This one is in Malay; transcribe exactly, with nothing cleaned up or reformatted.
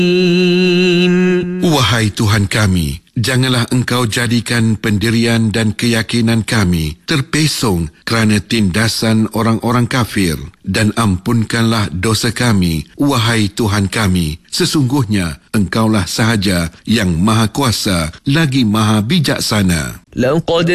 Wahai Tuhan kami, janganlah Engkau jadikan pendirian dan keyakinan kami terpesong kerana tindasan orang-orang kafir, dan ampunkanlah dosa kami, wahai Tuhan kami. Sesungguhnya Engkaulah sahaja yang Maha Kuasa lagi Maha Bijaksana. Laqad